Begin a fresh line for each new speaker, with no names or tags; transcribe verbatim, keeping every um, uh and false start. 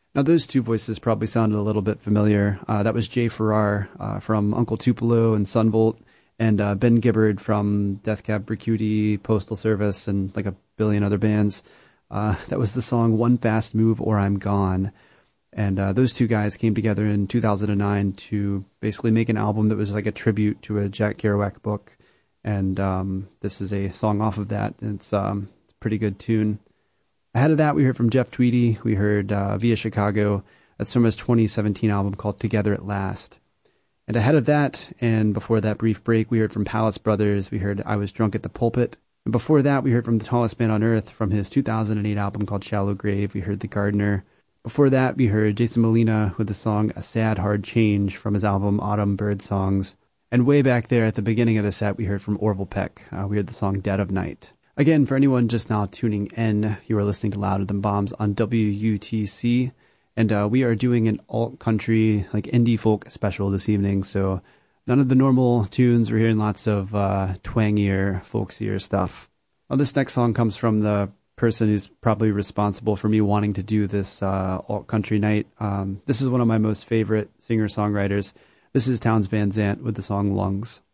Now, those two voices probably sounded a little bit familiar. Uh, that was Jay Farrar uh, from Uncle Tupelo and Sunvolt, and uh, Ben Gibbard from Death Cab for Cutie, Postal Service, and like a billion other bands. Uh, that was the song One Fast Move or I'm Gone. And uh, those two guys came together in two thousand nine to basically make an album that was like a tribute to a Jack Kerouac book. And um, this is a song off of that. It's, um, it's a pretty good tune. Ahead of that, we heard from Jeff Tweedy. We heard uh, Via Chicago. That's from his twenty seventeen album called Together at Last. And ahead of that, and before that brief break, we heard from Palace Brothers. We heard I Was Drunk at the Pulpit. And before that, we heard from The Tallest Man on Earth from his two thousand eight album called Shallow Grave. We heard The Gardener. Before that, we heard Jason Molina with the song A Sad Hard Change from his album Autumn Bird Songs. And way back there at the beginning of the set, we heard from Orville Peck. Uh, we heard the song Dead of Night. Again, for anyone just now tuning in, you are listening to Louder Than Bombs on W U T C. And uh, we are doing an alt-country, like indie folk special this evening. So none of the normal tunes. We're hearing lots of uh, twangier, folksier stuff. Well, this next song comes from the person who's probably responsible for me wanting to do this uh, alt-country night. Um, this is one of my most favorite singer-songwriters. This is Townes Van Zandt with the song Lungs.